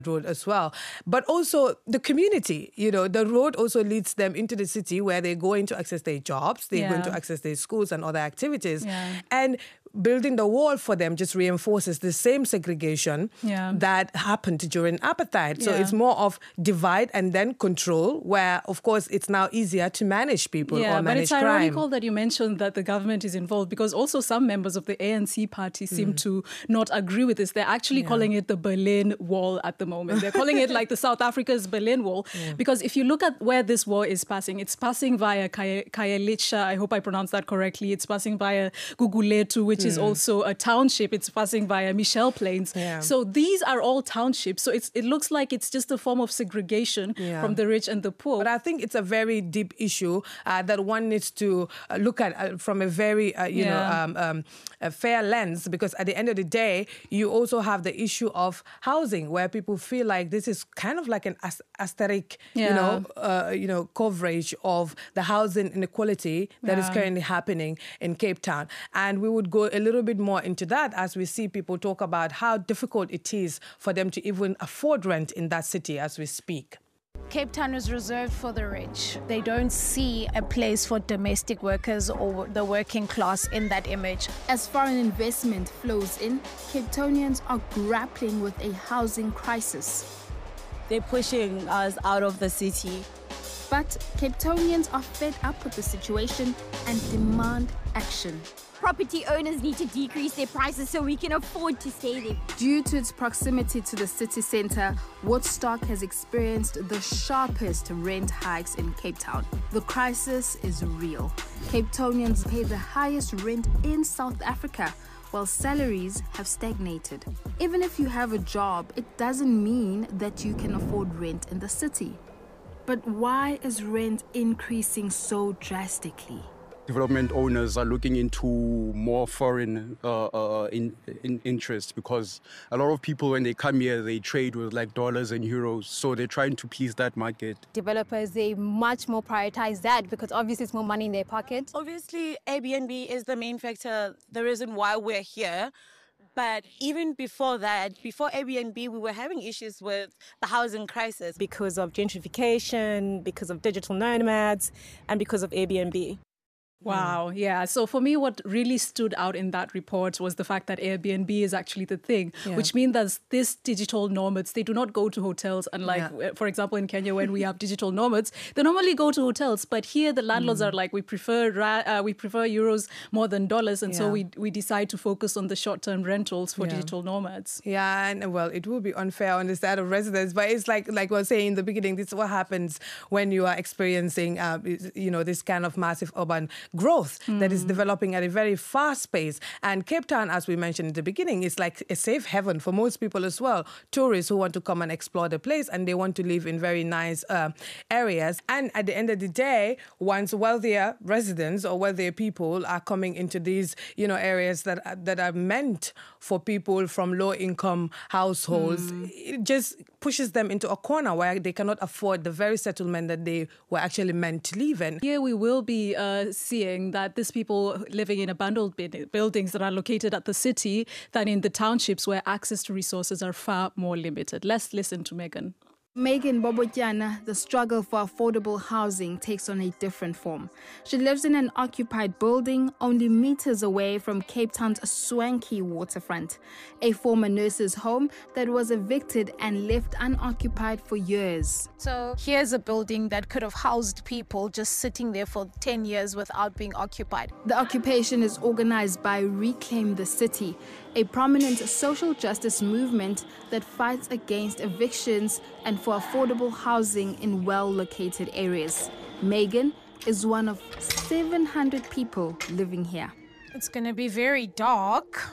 road as well, but also the community. The road also leads them into the city where they're going to access their jobs, they're going to access their schools and other activities. And building the wall for them just reinforces the same segregation that happened during apartheid. So it's more of divide and then control, where, of course, it's now easier to manage people or manage crime. But it's ironical that you mentioned that the government is involved, because also some members of the ANC party seem to not agree with this. They're actually calling it the Berlin Wall at the moment. They're calling it like the South Africa's Berlin Wall, because if you look at where this wall is passing, it's passing via Khayelitsha, I hope I pronounced that correctly. It's passing via Guguletu, which is also a township. It's passing via Michelle Plains. So these are all townships. So it looks like it's just a form of segregation from the rich and the poor. But I think it's a very deep issue that one needs to look at from a very, a fair lens, because at the end of the day, you also have the issue of housing, where people feel like this is kind of like an asterisk, coverage of the housing inequality that is currently happening in Cape Town. And we would go a little bit more into that as we see people talk about how difficult it is for them to even afford rent in that city as we speak. Cape Town is reserved for the rich. They don't see a place for domestic workers or the working class in that image. As foreign investment flows in, Cape Townians are grappling with a housing crisis. They're pushing us out of the city. But Cape Townians are fed up with the situation and demand action. Property owners need to decrease their prices so we can afford to stay there. Due to its proximity to the city centre, Woodstock has experienced the sharpest rent hikes in Cape Town. The crisis is real. Cape Townians pay the highest rent in South Africa, while salaries have stagnated. Even if you have a job, it doesn't mean that you can afford rent in the city. But why is rent increasing so drastically? Development owners are looking into more foreign interest, because a lot of people, when they come here, they trade with like dollars and euros. So they're trying to please that market. Developers, they much more prioritize that because obviously it's more money in their pocket. Obviously, Airbnb is the main factor, the reason why we're here. But even before that, before Airbnb, we were having issues with the housing crisis. Because of gentrification, because of digital nomads, and because of Airbnb. Wow, yeah. So for me, what really stood out in that report was the fact that Airbnb is actually the thing, which means that these digital nomads, they do not go to hotels. Unlike, for example, in Kenya, when we have digital nomads, they normally go to hotels. But here, the landlords are like, we prefer euros more than dollars. And so we decide to focus on the short-term rentals for digital nomads. Yeah, and well, it will be unfair on the side of residents. But it's like we were saying in the beginning, this is what happens when you are experiencing, this kind of massive urban growth that is developing at a very fast pace. And Cape Town, as we mentioned in the beginning, is like a safe haven for most people as well. Tourists who want to come and explore the place, and they want to live in very nice areas. And at the end of the day, once wealthier residents or wealthier people are coming into these, areas that are meant for people from low-income households, it just pushes them into a corner where they cannot afford the very settlement that they were actually meant to live in. Here we will be seeing that these people living in abandoned buildings that are located at the city than in the townships where access to resources are far more limited. Let's listen to Megan. Megan Bobotyana, the struggle for affordable housing takes on a different form. She lives in an occupied building only meters away from Cape Town's swanky waterfront, a former nurse's home that was evicted and left unoccupied for years. So here's a building that could have housed people just sitting there for 10 years without being occupied. The occupation is organized by Reclaim the City, a prominent social justice movement that fights against evictions and for affordable housing in well-located areas. Megan is one of 700 people living here. It's going to be very dark.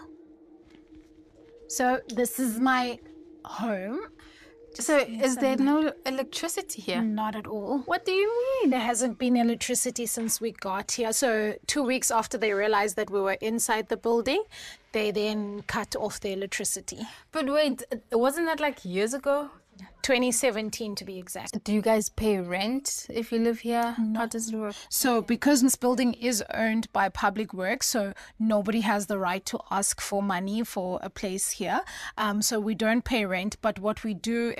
So this is my home. So is there no electricity here? Not at all. What do you mean? There hasn't been electricity since we got here. So 2 weeks after they realized that we were inside the building, they then cut off the electricity. But wait, wasn't that like years ago? 2017 to be exact. Do you guys pay rent if you live here? No. How does it work? So because this building is owned by Public Works, so nobody has the right to ask for money for a place here. So we don't pay rent, but what we do